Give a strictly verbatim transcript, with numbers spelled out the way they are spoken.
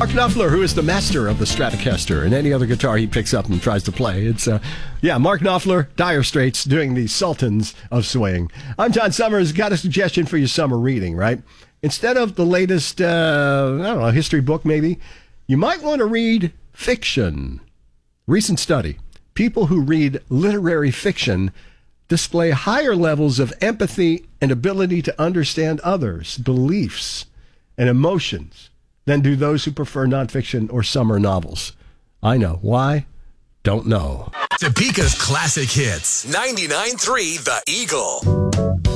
Mark Knopfler, who is the master of the Stratocaster and any other guitar he picks up and tries to play. It's, uh, yeah, Mark Knopfler, Dire Straits, doing the Sultans of Swing. I'm John Summers. Got a suggestion for your summer reading, right? Instead of the latest, uh, I don't know, history book maybe, you might want to read fiction. Recent study. People who read literary fiction display higher levels of empathy and ability to understand others' beliefs and emotions than do those who prefer nonfiction or summer novels. I know. Why? Don't know. Topeka's classic hits. ninety-nine point three The Eagle.